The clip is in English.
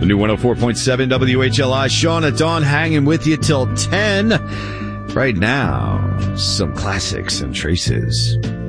The new 104.7 WHLI. Sean at Dawn hanging with you till 10. Right now, some classics and traces.